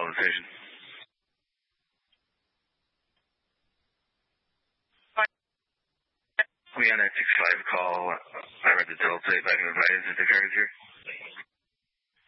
on the station. We on that 6-5 call. I read the total tape back in the advice at the carriage here.